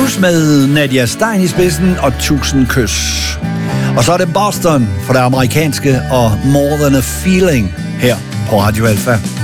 Blues med Nadia Stein i spidsen og 1000 kys. Og så er det Boston for det amerikanske og More Than a Feeling her på Radio Alpha.